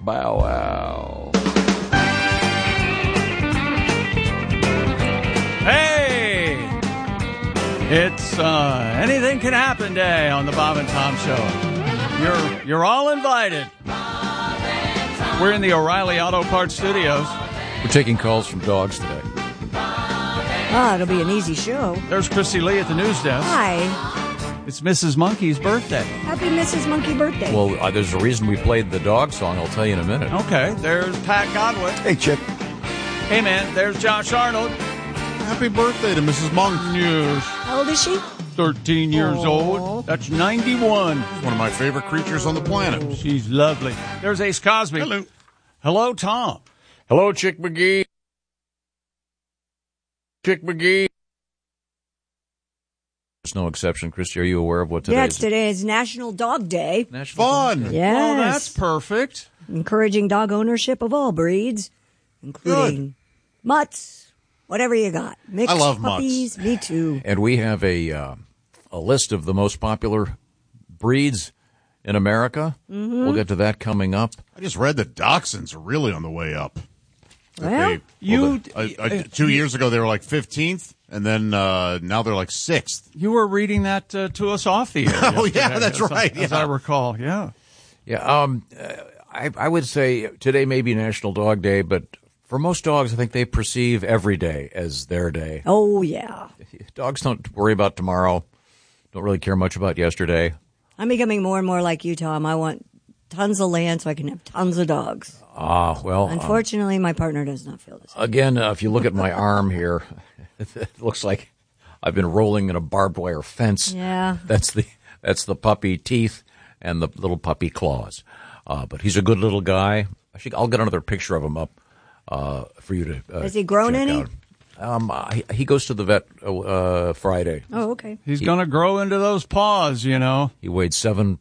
Bow Wow. Hey! It's Anything Can Happen Day on the Bob and Tom Show. You're all invited. We're in the O'Reilly Auto Parts Studios. We're taking calls from dogs today. It'll be an easy show. There's Chrissy Lee at the news desk. Hi. It's Mrs. Monkey's birthday. Happy Mrs. Monkey birthday. Well, there's a reason we played the dog song. I'll tell you in a minute. Okay, there's Pat Godwin. Hey, Chick. Hey, man, there's Josh Arnold. Happy birthday to Mrs. Monk. Yes, How old is she? 13 years old. That's 91. One of my favorite creatures on the planet. She's lovely. There's Ace Cosby. Hello. Hello, Tom. Hello, Chick McGee. Chick McGee. There's no exception. Christy, are you aware of what today Yes, is? today is National Dog Day. National Fun. Dog Day. Yes. Well, that's perfect. Encouraging dog ownership of all breeds, including mutts, whatever you got. Mixed I love puppies. Me too. And we have a list of the most popular breeds in America. Mm-hmm. We'll get to that coming up. I just read that dachshunds are really on the way up. Well, You 2 years ago, they were like 15th, and then now they're like 6th. you were reading that to us off the air. Oh, yeah, yesterday, that's right, As yeah. I recall, yeah. Yeah, I would say today may be National Dog Day, but for most dogs, I think they perceive every day as their day. oh yeah. Dogs don't worry about tomorrow, don't really care much about yesterday. I'm becoming more and more like you, Tom. I want tons of land so I can have tons of dogs. Well, Unfortunately, my partner does not feel the same. again, if you look at my arm here, it looks like I've been rolling in a barbed wire fence. Yeah. That's the puppy teeth and the little puppy claws. But he's a good little guy. I'll get another picture of him up for you to. Has he grown check any? out. He goes to the vet Friday. Oh, okay. He's going to grow into those paws, you know. He weighed 7